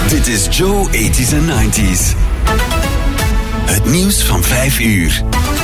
Dit is Joe 80s en 90s. Het nieuws van 5 uur.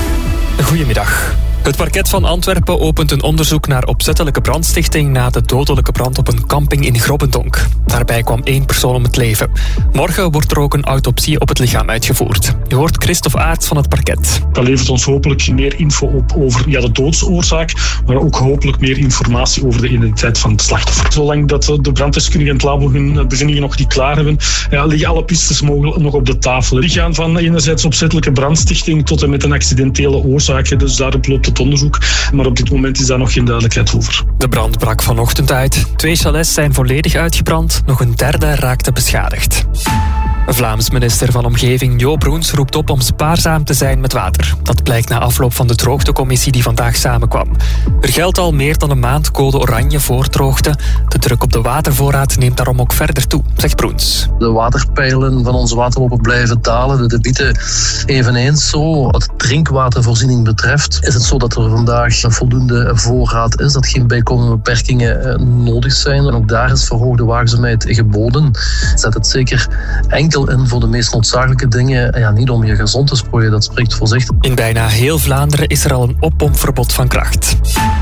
Goedemiddag. Het parket van Antwerpen opent een onderzoek naar opzettelijke brandstichting na de dodelijke brand op een camping in Grobbendonk. Daarbij kwam 1 persoon om het leven. Morgen wordt er ook een autopsie op het lichaam uitgevoerd. Je hoort Christophe Aerts van het parket. Dat levert ons hopelijk meer info op over de doodsoorzaak, maar ook hopelijk meer informatie over de identiteit van het slachtoffer. Zolang dat de branddeskundigen en het labo hun bevindingen nog niet klaar hebben, liggen alle pistes mogelijk nog op de tafel. Die gaan van enerzijds opzettelijke brandstichting tot en met een accidentele oorzaak. Dus daarop loopt het onderzoek, maar op dit moment is daar nog geen duidelijkheid over. De brand brak vanochtend uit. 2 chalets zijn volledig uitgebrand, nog een derde raakte beschadigd. Vlaams minister van Omgeving Jo Broens roept op om spaarzaam te zijn met water. Dat blijkt na afloop van de droogtecommissie die vandaag samenkwam. Er geldt al meer dan een maand code oranje voor droogte. De druk op de watervoorraad neemt daarom ook verder toe, zegt Broens. De waterpeilen van onze waterlopen blijven dalen, de debieten eveneens zo. Wat drinkwatervoorziening betreft is het zo dat er vandaag een voldoende voorraad is, dat geen bijkomende beperkingen nodig zijn. En ook daar is verhoogde waakzaamheid geboden. Zet het zeker enkel in voor de meest noodzakelijke dingen. Niet om je gezond te sproeien, dat spreekt voor zich. In bijna heel Vlaanderen is er al een oppompverbod van kracht.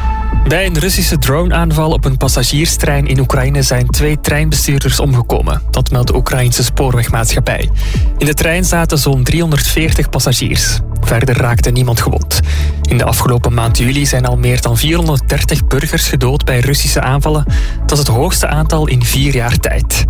Bij een Russische droneaanval op een passagierstrein in Oekraïne zijn 2 treinbestuurders omgekomen. Dat meldt de Oekraïnse spoorwegmaatschappij. In de trein zaten zo'n 340 passagiers. Verder raakte niemand gewond. In de afgelopen maand juli zijn al meer dan 430 burgers gedood bij Russische aanvallen. Dat is het hoogste aantal in 4 jaar tijd.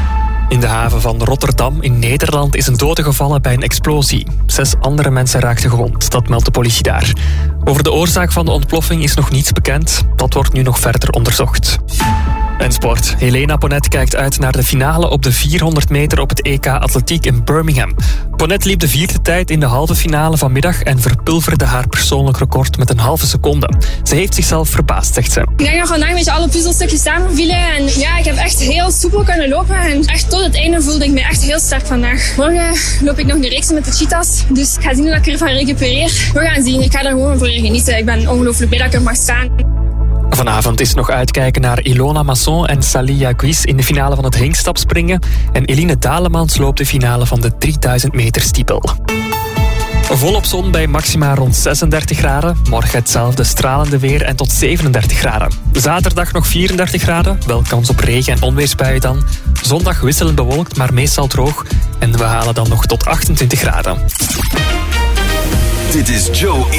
In de haven van Rotterdam in Nederland is een dode gevallen bij een explosie. 6 andere mensen raakten gewond, dat meldt de politie daar. Over de oorzaak van de ontploffing is nog niets bekend. Dat wordt nu nog verder onderzocht. En sport. Helena Ponnet kijkt uit naar de finale op de 400 meter op het EK Atletiek in Birmingham. Ponnet liep de 4e tijd in de halve finale vanmiddag en verpulverde haar persoonlijk record met een halve seconde. Ze heeft zichzelf verbaasd, zegt ze. Ik denk dat vandaag een beetje alle puzzelstukjes samenvielen. En ik heb echt heel soepel kunnen lopen. En echt tot het einde voelde ik me echt heel sterk vandaag. Morgen loop ik nog de reeks met de cheetahs. Dus ik ga zien hoe ik ervan recupereer. We gaan zien. Ik ga er gewoon voor genieten. Ik ben ongelooflijk blij dat ik er mag staan. Vanavond is nog uitkijken naar Ilona Masson en Salia Guis in de finale van het hinkstapspringen. En Eline Dalemans loopt de finale van de 3000 meter stiepel. Volop zon bij maxima rond 36 graden. Morgen hetzelfde stralende weer en tot 37 graden. Zaterdag nog 34 graden. Wel kans op regen- en onweersbuien dan. Zondag wisselend bewolkt, maar meestal droog. En we halen dan nog tot 28 graden. Dit is Joe